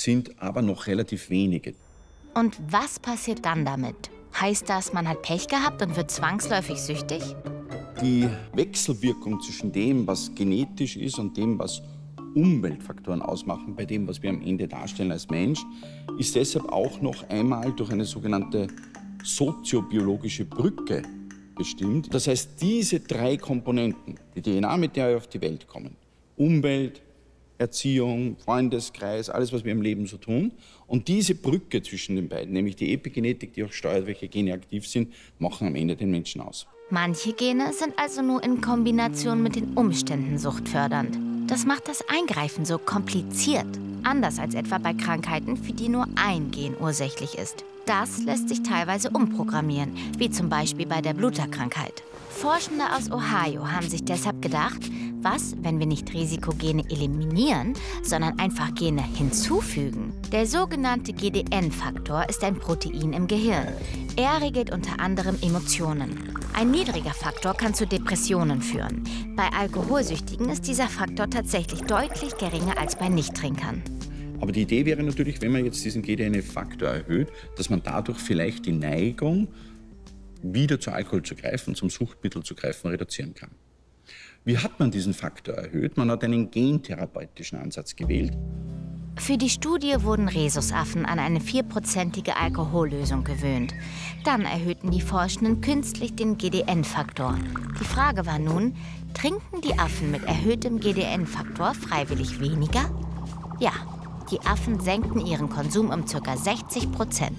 sind aber noch relativ wenige. Und was passiert dann damit? Heißt das, man hat Pech gehabt und wird zwangsläufig süchtig? Die Wechselwirkung zwischen dem, was genetisch ist, und dem, was Umweltfaktoren ausmachen, bei dem, was wir am Ende darstellen als Mensch, ist deshalb auch noch einmal durch eine sogenannte soziobiologische Brücke bestimmt. Das heißt, diese 3 Komponenten, die DNA, mit der wir auf die Welt kommen, Umwelt, Erziehung, Freundeskreis, alles, was wir im Leben so tun, und diese Brücke zwischen den beiden, nämlich die Epigenetik, die auch steuert, welche Gene aktiv sind, machen am Ende den Menschen aus. Manche Gene sind also nur in Kombination mit den Umständen suchtfördernd. Das macht das Eingreifen so kompliziert. Anders als etwa bei Krankheiten, für die nur ein Gen ursächlich ist. Das lässt sich teilweise umprogrammieren, wie zum Beispiel bei der Bluterkrankheit. Forschende aus Ohio haben sich deshalb gedacht, was, wenn wir nicht Risikogene eliminieren, sondern einfach Gene hinzufügen? Der sogenannte GDN-Faktor ist ein Protein im Gehirn. Er regelt unter anderem Emotionen. Ein niedriger Faktor kann zu Depressionen führen. Bei Alkoholsüchtigen ist dieser Faktor tatsächlich deutlich geringer als bei Nichttrinkern. Aber die Idee wäre natürlich, wenn man jetzt diesen GDN-Faktor erhöht, dass man dadurch vielleicht die Neigung, wieder zu Alkohol zu greifen, zum Suchtmittel zu greifen, reduzieren kann. Wie hat man diesen Faktor erhöht? Man hat einen gentherapeutischen Ansatz gewählt. Für die Studie wurden Rhesusaffen an eine 4%ige Alkohollösung gewöhnt. Dann erhöhten die Forschenden künstlich den GDN-Faktor. Die Frage war nun, trinken die Affen mit erhöhtem GDN-Faktor freiwillig weniger? Ja, die Affen senkten ihren Konsum um ca. 60%.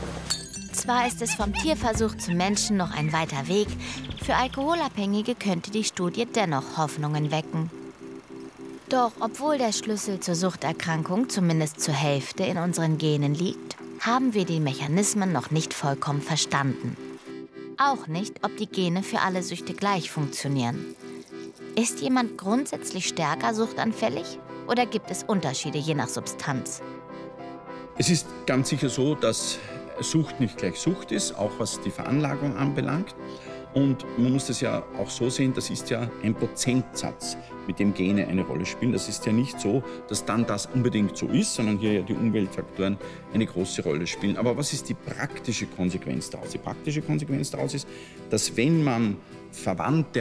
Zwar ist es vom Tierversuch zum Menschen noch ein weiter Weg, für Alkoholabhängige könnte die Studie dennoch Hoffnungen wecken. Doch obwohl der Schlüssel zur Suchterkrankung zumindest zur Hälfte in unseren Genen liegt, haben wir die Mechanismen noch nicht vollkommen verstanden. Auch nicht, ob die Gene für alle Süchte gleich funktionieren. Ist jemand grundsätzlich stärker suchtanfällig oder gibt es Unterschiede je nach Substanz? Es ist ganz sicher so, dass Sucht nicht gleich Sucht ist, auch was die Veranlagung anbelangt. Und man muss das ja auch so sehen, das ist ja ein Prozentsatz, mit dem Gene eine Rolle spielen. Das ist ja nicht so, dass dann das unbedingt so ist, sondern hier ja die Umweltfaktoren eine große Rolle spielen. Aber was ist die praktische Konsequenz daraus? Die praktische Konsequenz daraus ist, dass wenn man Verwandte